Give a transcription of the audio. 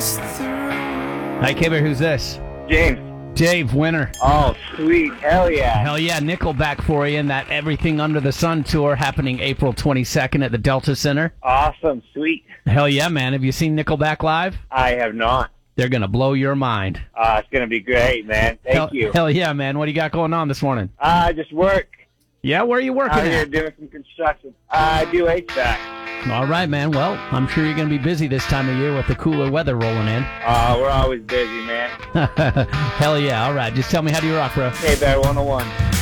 Hi, Kibber, who's this? James. Dave, winner. Oh, sweet. Hell yeah. Hell yeah, Nickelback for you in that Everything Under the Sun tour happening April 22nd at the Delta Center. Awesome. Sweet. Hell yeah, man. Have you seen Nickelback live? I have not. They're going to blow your mind. It's going to be great, man. Thank you. Hell yeah, man. What do you got going on this morning? Just work. Yeah, where are you working Out here at? doing some construction. I do HVAC. All right, man. Well, I'm sure you're going to be busy this time of year with the cooler weather rolling in. We're always busy, man. Hell yeah. All right. Just tell me, how do you rock, bro? Hey, Bear 101.